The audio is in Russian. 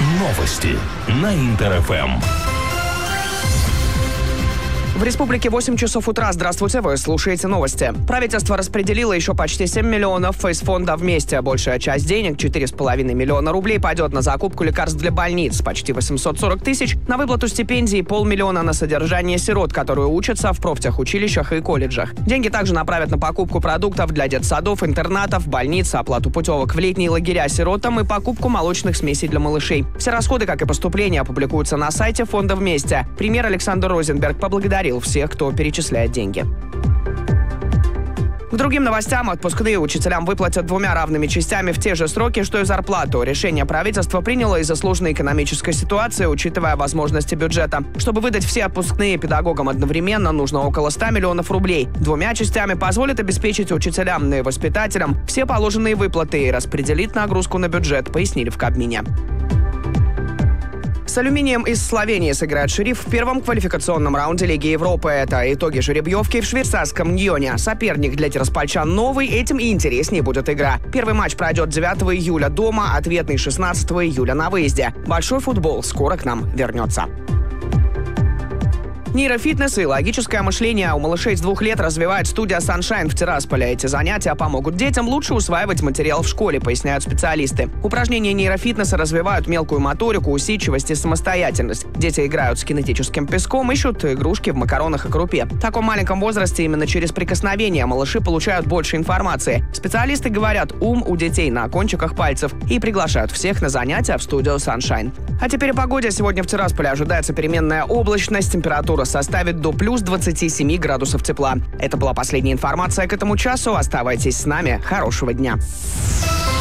Новости на Интер-ФМ. В республике 8 часов утра. Здравствуйте, вы слушаете новости. Правительство распределило еще почти 7 миллионов из фонда «Вместе». Большая часть денег, 4,5 миллиона рублей, пойдет на закупку лекарств для больниц, почти 840 тысяч, на выплату стипендий, 500 000 на содержание сирот, которые учатся в профтехучилищах и колледжах. Деньги также направят на покупку продуктов для детсадов, интернатов, больниц, оплату путевок в летние лагеря сиротам и покупку молочных смесей для малышей. Все расходы, как и поступления, опубликуются на сайте фонда «Вместе». Премьер Александр Розенберг поблагодарил всех, кто перечисляет деньги. К другим новостям. Отпускные учителям выплатят 2 равными частями в те же сроки, что и зарплату. Решение правительство приняло из-за сложной экономической ситуации, учитывая возможности бюджета. Чтобы выдать все отпускные педагогам одновременно, нужно около 100 миллионов рублей. 2 частями позволит обеспечить учителям и воспитателям все положенные выплаты и распределить нагрузку на бюджет, пояснили в Кабмине. С «Алюминием» из Словении сыграет «Шериф» в первом квалификационном раунде Лиги Европы. Это итоги жеребьевки в швейцарском Ньоне. Соперник для тираспольчан новый, этим и интереснее будет игра. Первый матч пройдет 9 июля дома, ответный 16 июля на выезде. Большой футбол скоро к нам вернется. Нейрофитнес и логическое мышление у малышей с 2 лет развивает студия Sunshine в Тирасполе. Эти занятия помогут детям лучше усваивать материал в школе, поясняют специалисты. Упражнения нейрофитнеса развивают мелкую моторику, усидчивость и самостоятельность. Дети играют с кинетическим песком, ищут игрушки в макаронах и крупе. В таком маленьком возрасте именно через прикосновение малыши получают больше информации. Специалисты говорят, ум у детей на кончиках пальцев и приглашают всех на занятия в студию Sunshine. А теперь о погоде. Сегодня в Тирасполе ожидается переменная облачность. Температура составит до плюс 27 градусов тепла. Это была последняя информация к этому часу. Оставайтесь с нами. Хорошего дня.